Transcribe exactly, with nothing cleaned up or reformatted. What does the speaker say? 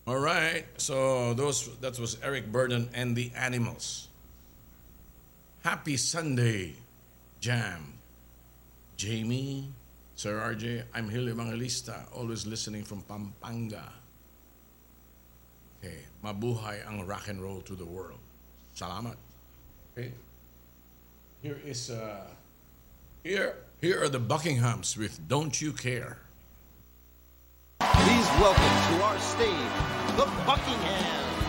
All right. So those that was Eric Burden and the Animals. Happy Sunday, Jam. Jamie, Sir R J, I'm Hilly Evangelista, always listening from Pampanga. Okay, mabuhay ang rock and roll to the world. Salamat. Okay. Here is uh here here are the Buckinghams with Don't You Care. Please welcome to our stage the Buckingham.